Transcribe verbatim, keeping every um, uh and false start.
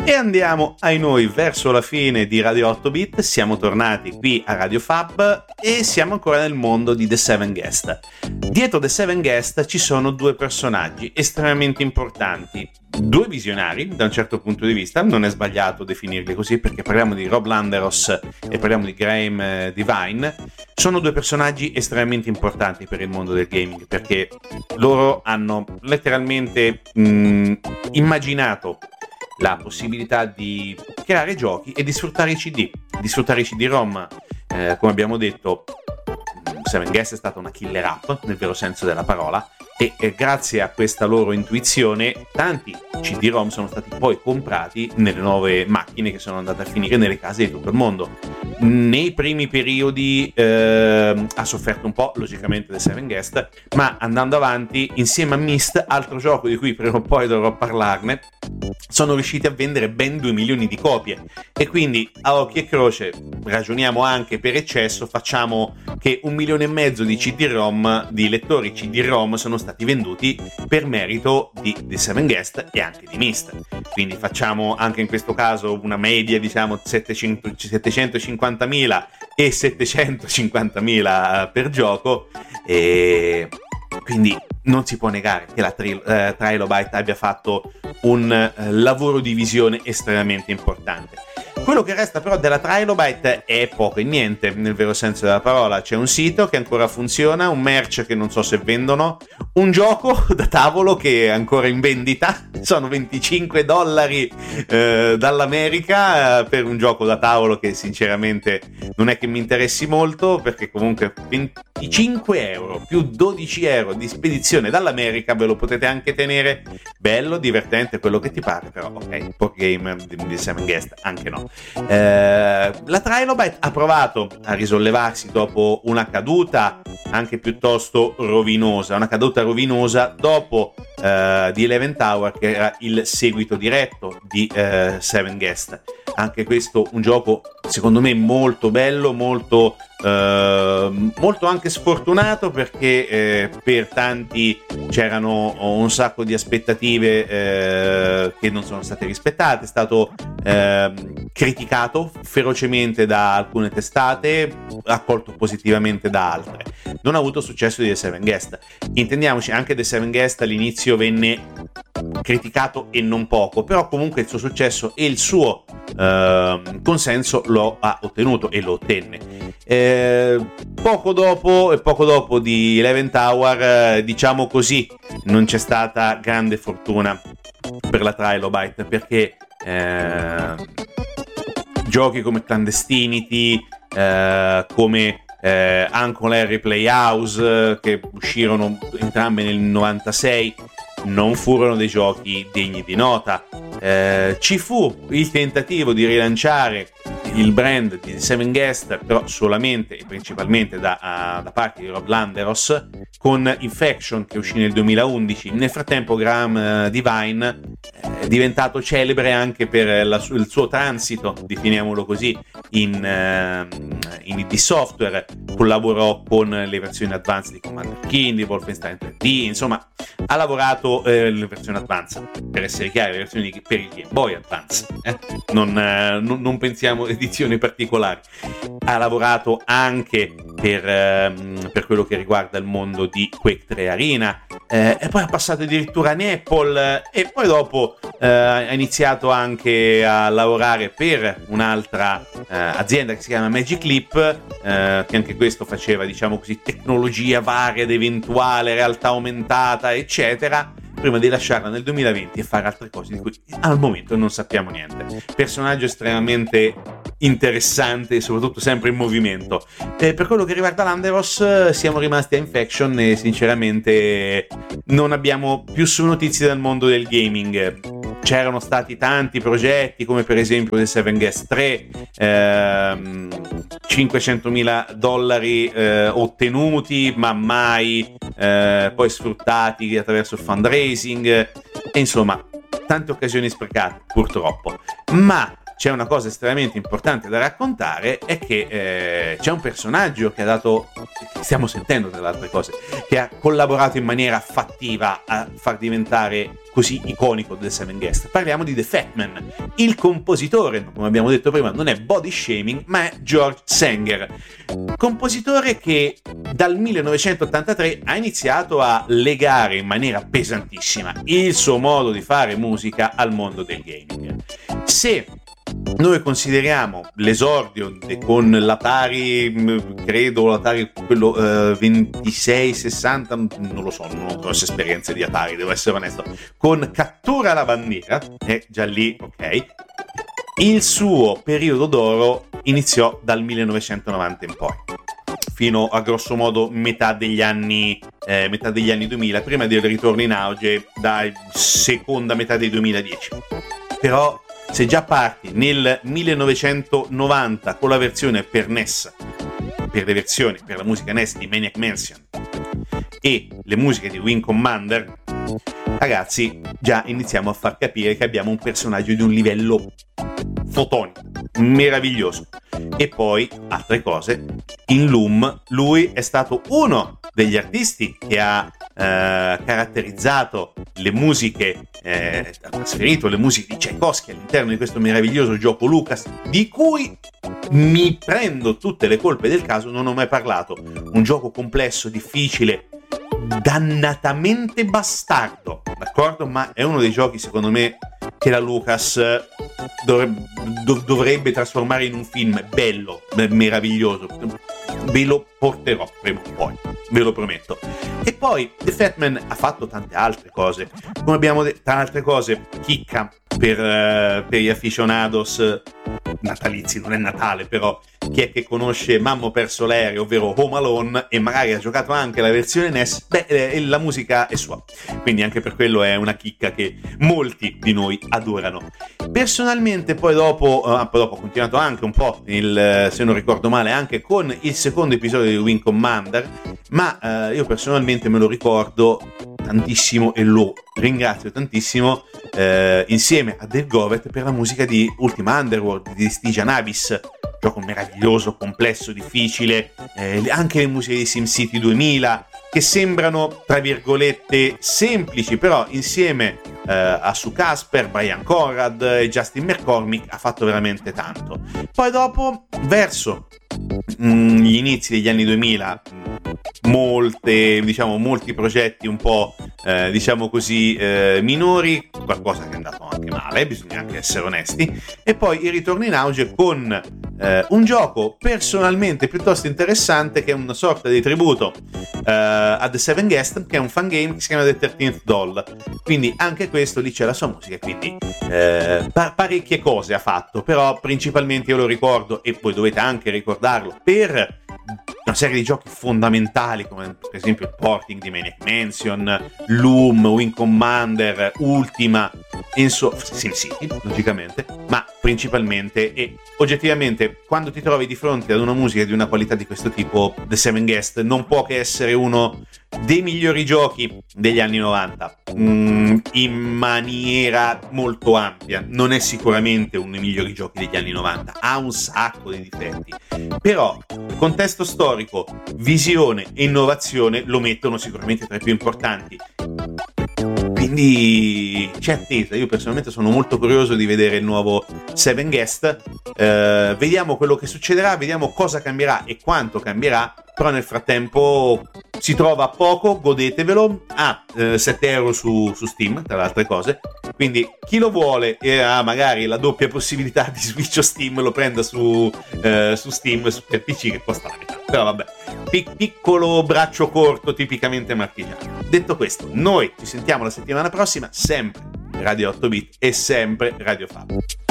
E andiamo ai noi verso la fine di Radio otto bit, siamo tornati qui a Radio Fab e siamo ancora nel mondo di The Seven Guest. Dietro The Seven Guest ci sono due personaggi estremamente importanti, due visionari da un certo punto di vista, non è sbagliato definirli così perché parliamo di Rob Landeros e parliamo di Graham Devine. Sono due personaggi estremamente importanti per il mondo del gaming perché loro hanno letteralmente mh, immaginato la possibilità di creare giochi e di sfruttare i C D, di sfruttare i C D-ROM. Eh, come abbiamo detto, Seven Guest è stata una killer app nel vero senso della parola e eh, grazie a questa loro intuizione tanti C D-ROM sono stati poi comprati nelle nuove macchine che sono andate a finire nelle case di tutto il mondo. Nei primi periodi eh, ha sofferto un po', logicamente, The Seven Guest, ma andando avanti, insieme a Myst, altro gioco di cui prima o poi dovrò parlarne, sono riusciti a vendere ben due milioni di copie. E quindi, a occhio e croce, ragioniamo anche per eccesso, facciamo che un milione e mezzo di C D-ROM, di lettori C D-ROM, sono stati venduti per merito di The Seven Guest e anche di Myst. Quindi facciamo anche in questo caso una media, diciamo, settecento, settecentocinquantamila e settecentocinquantamila per gioco, e quindi non si può negare che la tri- eh, Trilobyte abbia fatto un eh, lavoro di visione estremamente importante. Quello che resta però della Trilobyte è poco e niente, nel vero senso della parola. C'è un sito che ancora funziona, un merch che non so se vendono, un gioco da tavolo che è ancora in vendita, sono venticinque dollari eh, dall'America eh, per un gioco da tavolo che sinceramente non è che mi interessi molto, perché comunque venticinque euro più dodici euro di spedizione dall'America ve lo potete anche tenere, bello, divertente, quello che ti pare, però ok, board game di Seven Guest anche no. Eh, la Trilobyte ha provato a risollevarsi dopo una caduta anche piuttosto rovinosa, una caduta rovinosa dopo eh, di Eleven Tower, che era il seguito diretto di eh, Seven Guest. Anche questo un gioco secondo me molto bello, molto eh, molto anche sfortunato, perché eh, per tanti c'erano un sacco di aspettative eh, che non sono state rispettate, è stato eh, criticato ferocemente da alcune testate, accolto positivamente da altre. Non ha avuto successo di The Seven Guest. Intendiamoci, anche The Seven Guest all'inizio venne criticato e non poco, però comunque il suo successo e il suo eh, consenso lo ha ottenuto e lo ottenne. Eh, poco dopo e poco dopo di Eleven Tower, eh, diciamo così, non c'è stata grande fortuna per la Trilobyte, perché eh, giochi come Clandestinity, eh, come eh, Uncle Harry Playhouse, che uscirono entrambe nel novantasei, non furono dei giochi degni di nota. Eh, ci fu il tentativo di rilanciare il brand di Seven Guest, però solamente e principalmente da, uh, da parte di Rob Landeros, con Infection, che uscì nel duemilaundici. Nel frattempo Graham uh, Devine è diventato celebre anche per la, il suo transito, definiamolo così, in, uh, in I D Software. Collaborò con le versioni advanced di Commander Keen, di Wolfenstein tre D, insomma ha lavorato eh, le versioni advanced, per essere chiari, le versioni di, per il Game Boy Advance, eh? non, eh, non, non pensiamo edizioni particolari. Ha lavorato anche per, ehm, per quello che riguarda il mondo di Quake tre Arena, eh, e poi ha passato addirittura in Apple, eh, e poi dopo eh, ha iniziato anche a lavorare per un'altra eh, azienda che si chiama Magic Leap, eh, che anche questo faceva, diciamo così, tecnologia varia ed eventuale, realtà aumentata, eccetera, prima di lasciarla nel duemilaventi e fare altre cose di cui al momento non sappiamo niente. Personaggio estremamente interessante e soprattutto sempre in movimento. Eh, per quello che riguarda Landeros, siamo rimasti a Infection e sinceramente non abbiamo più su notizie dal mondo del gaming. C'erano stati tanti progetti, come per esempio The Seven Guest tre, ehm, cinquecentomila dollari eh, ottenuti ma mai eh, poi sfruttati attraverso il fundraising, e insomma tante occasioni sprecate purtroppo. Ma c'è una cosa estremamente importante da raccontare, è che eh, c'è un personaggio che ha dato, stiamo sentendo tra le altre cose, che ha collaborato in maniera fattiva a far diventare così iconico The Seven Guest. Parliamo di The Fat Man. Il compositore, come abbiamo detto prima, non è Body Shaming, ma è George Sanger, compositore che dal millenovecentottantatré ha iniziato a legare in maniera pesantissima il suo modo di fare musica al mondo del gaming. Se noi consideriamo l'esordio con l'Atari, credo l'Atari quello eh, ventisei sessanta, non lo so, non ho grosse esperienze di Atari, devo essere onesto, con Cattura la bandiera, e già lì, ok, il suo periodo d'oro iniziò dal millenovecentonovanta in poi, fino a grosso modo metà degli anni eh, metà degli anni duemila, prima del ritorno in auge da seconda metà dei duemiladieci. Però se già parti nel millenovecentonovanta con la versione per N E S, per le versioni per la musica N E S di Maniac Mansion e le musiche di Wing Commander, ragazzi, già iniziamo a far capire che abbiamo un personaggio di un livello fotonico, meraviglioso. E poi, altre cose, in Loom lui è stato uno degli artisti che ha eh, caratterizzato le musiche, eh, ha trasferito le musiche di Tchaikovsky all'interno di questo meraviglioso gioco Lucas, di cui mi prendo tutte le colpe del caso, non ho mai parlato. Un gioco complesso, difficile, dannatamente bastardo, d'accordo? Ma è uno dei giochi, secondo me, che la Lucas dovrebbe, dov- dovrebbe trasformare in un film bello, meraviglioso. Ve lo porterò prima o poi, ve lo prometto. E poi The Fat Man ha fatto tante altre cose, come abbiamo detto, tra altre cose, chicca per, uh, per gli aficionados natalizi, non è Natale, però chi è che conosce Mamma ho perso l'aereo, ovvero Home Alone, e magari ha giocato anche la versione N E S, beh, eh, la musica è sua, quindi anche per quello è una chicca che molti di noi adorano. Personalmente poi dopo, uh, poi dopo ho continuato anche un po', il, se non ricordo male, anche con il secondo episodio di Wing Commander, ma uh, io personalmente me lo ricordo tantissimo e lo ringrazio tantissimo eh, insieme a Dave Govett per la musica di Ultima Underworld di Stygian Abyss, gioco meraviglioso, complesso, difficile, eh, anche le musiche di SimCity duemila che sembrano tra virgolette semplici, però insieme eh, a Sue Casper, Brian Conrad e Justin McCormick ha fatto veramente tanto. Poi dopo, verso mh, gli inizi degli anni duemila, molte, diciamo, molti progetti un po' eh, diciamo così eh, minori, qualcosa che è andato anche male, bisogna anche essere onesti, e poi il ritorno in auge con eh, un gioco personalmente piuttosto interessante che è una sorta di tributo eh, a The Seven Guest, che è un fan game che si chiama The thirteenth Doll, quindi anche questo lì c'è la sua musica, quindi eh, pa- parecchie cose ha fatto, però principalmente io lo ricordo, e voi dovete anche ricordarlo, per una serie di giochi fondamentali come per esempio il porting di Maniac Mansion, Loom, Wing Commander, Ultima, insomma SimCity logicamente, ma principalmente e oggettivamente quando ti trovi di fronte ad una musica di una qualità di questo tipo, The Seven Guest non può che essere uno dei migliori giochi degli anni novanta, mm, in maniera molto ampia. Non è sicuramente uno dei migliori giochi degli anni novanta, ha un sacco di difetti, però contesto storico, visione e innovazione lo mettono sicuramente tra i più importanti. Quindi c'è attesa, io personalmente sono molto curioso di vedere il nuovo Seven Guest, eh, vediamo quello che succederà, vediamo cosa cambierà e quanto cambierà, però nel frattempo si trova poco, godetevelo, ha ah, eh, sette euro su, su Steam tra le altre cose, quindi chi lo vuole e ha magari la doppia possibilità di Switch o Steam lo prenda su, eh, su Steam, su P C che costa la metà, però vabbè, Pic- piccolo braccio corto tipicamente marchigiano. Detto questo, noi ci sentiamo la settimana prossima, sempre Radio otto bit e sempre Radio Fab.